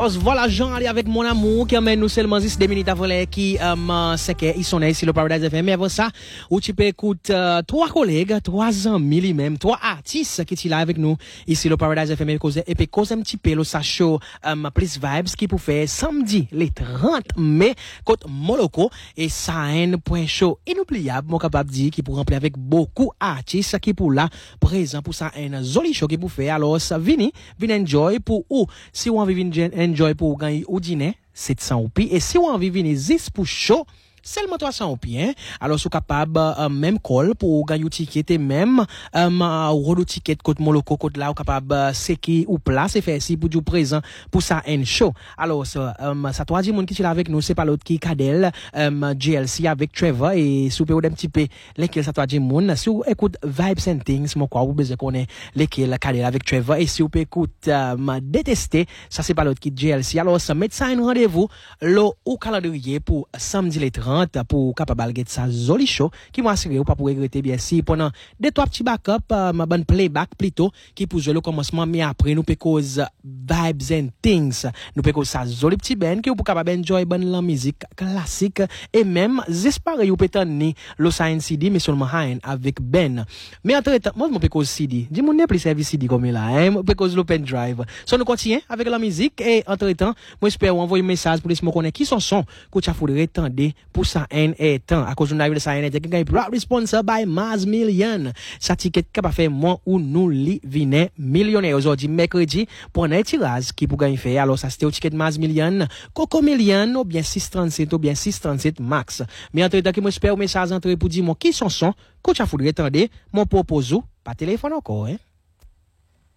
Alors voilà, Jean allez avec mon amour qui amène nous seulement 10 minutes avant qui c'est que ils sont là ici le Paradise FM. Mais avant ça, où tu peux écouter trois collègues, trois amis lui-même, trois artistes qui sont là avec nous ici le Paradise FM et puis cause un petit peu le show Plus Vibes qui pour faire samedi les 30 mai côté Moloko et ça un point show inoubliable mon capable dire qui pour remplir avec beaucoup artistes qui pour là présent pour ça un joli show qui pour faire. Alors ça vini enjoy pour ou si on envie enjoy pour gagner au dîner 700 roupies et si on envie venir 10 pour show seulement 300 roupies hein. Alors sous capable même call pour gagner ticket et même rôle ticket côté Moloko côté là capable séquer ou place et faire si pour du présent pour ça un show. Alors ça troisième monde qui est là avec nous c'est pas l'autre qui Cadel GLC avec Trevor et souper un petit peu lesquels ça troisième monde si vous écoute Vibes and Things mon quoi vous besoin connaître lesquels Cadel avec Trevor et si vous écoute détester ça c'est pas l'autre qui GLC. Alors ça met ça un rendez-vous là au calendrier pour samedi les 30 pour capable get ça joli show qui m'a assuré ou pas pour regretter bien si pendant deux trois petits backup ma bonne playback plutôt qui pour jouer le commencement mais après nous peut cause Vibes and Things nous peut cause ça joli petit band qui pour capable enjoy bonne la musique classique et même j'espère vous peut tenir le sign CD mais seulement hein avec Ben mais entre temps moi peut cause CD dis mon n'est plus service CD comme là hein peut cause l'open drive so nous continuons avec la musique et entre temps moi j'espère envoyer un message pour les me connaître qui sont que tu faudrait tendre pour ça un temps à cause de la ça un qui gagne proud sponsor by Maz Million ça ticket capable faire moi ou nous li vine millionnaire aujourd'hui mercredi pour un tirage qui pour gagner faire alors ça c'était au ticket Maz Million Coco Million ou bien 637 ou bien 637 max mais entre temps que moi j'espère un message entre pour dire moi qui sont que tu faudrait tendre mon propose par téléphone encore hein.